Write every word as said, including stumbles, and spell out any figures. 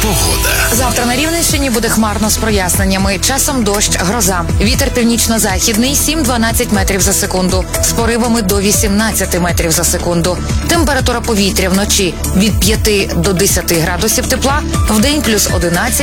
Погода. Завтра на Рівненщині буде хмарно з проясненнями. Часом дощ, гроза. Вітер північно-західний сім-дванадцять метрів за секунду. З поривами до вісімнадцяти метрів за секунду. Температура повітря вночі від п'яти до десяти градусів тепла. Вдень плюс одинадцять.